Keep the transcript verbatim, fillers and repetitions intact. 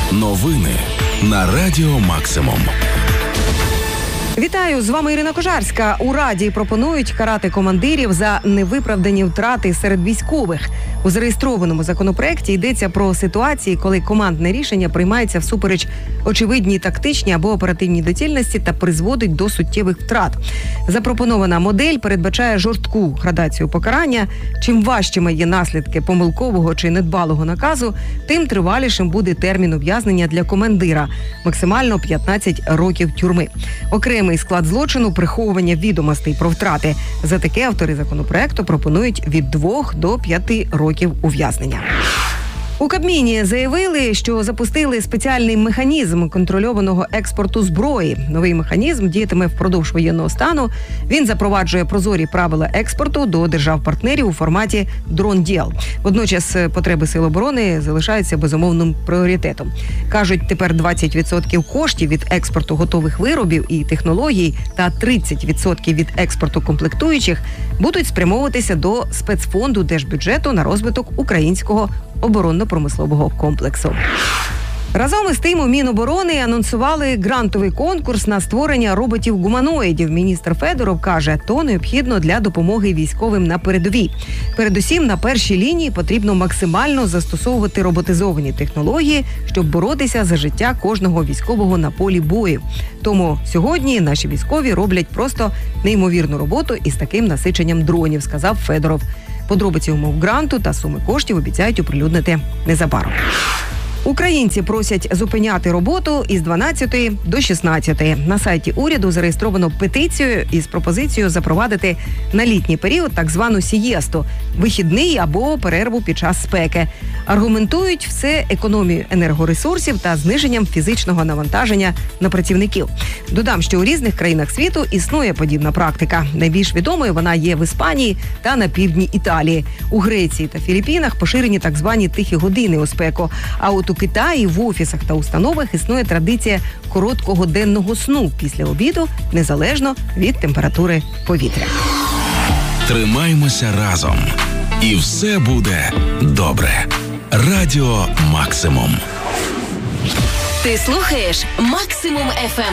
Новини на Радіо Максимум. Вітаю, з вами Ірина Кожарська. У Раді пропонують карати командирів за невиправдані втрати серед військових. У зареєстрованому законопроекті йдеться про ситуації, коли командне рішення приймається всупереч очевидній тактичній або оперативній доцільності та призводить до суттєвих втрат. Запропонована модель передбачає жорстку градацію покарання. Чим важчими є наслідки помилкового чи недбалого наказу, тим тривалішим буде термін ув'язнення для командира – максимально п'ятнадцять років тюрми. Окремий склад злочину – приховування відомостей про втрати. За таке автори законопроекту пропонують від двох до п'яти років ув'язнення. У Кабміні заявили, що запустили спеціальний механізм контрольованого експорту зброї. Новий механізм діятиме впродовж воєнного стану. Він запроваджує прозорі правила експорту до держав-партнерів у форматі дрон-діл. Водночас потреби Сил оборони залишаються безумовним пріоритетом. Кажуть, тепер двадцять відсотків коштів від експорту готових виробів і технологій та тридцять відсотків від експорту комплектуючих будуть спрямовуватися до спецфонду держбюджету на розвиток українського оборонно-промислового комплексу. Разом із тим у Міноборони анонсували грантовий конкурс на створення роботів-гуманоїдів. Міністр Федоров каже, то необхідно для допомоги військовим на передовій. Передусім, на першій лінії потрібно максимально застосовувати роботизовані технології, щоб боротися за життя кожного військового на полі бою. Тому сьогодні наші військові роблять просто неймовірну роботу із таким насиченням дронів, сказав Федоров. Подробиці умов гранту та суми коштів обіцяють оприлюднити незабаром. Українці просять зупиняти роботу із дванадцятої до шістнадцятої. На сайті уряду зареєстровано петицію із пропозицією запровадити на літній період так звану сієсту – вихідний або перерву під час спеки. Аргументують все економією енергоресурсів та зниженням фізичного навантаження на працівників. Додам, що у різних країнах світу існує подібна практика. Найбільш відомою вона є в Іспанії та на півдні Італії. У Греції та Філіппінах поширені так звані тихі години у спеку. А от у Китаї в офісах та установах існує традиція короткого денного сну після обіду, незалежно від температури повітря. Тримаймося разом. І все буде добре. Радіо Максимум. Ти слухаєш Максимум еф ем.